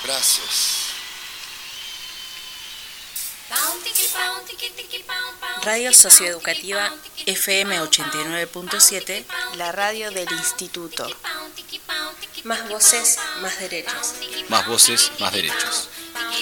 Gracias. Radio Socioeducativa FM 89.7, la radio del Instituto. Más voces, más derechos. Más voces, más derechos.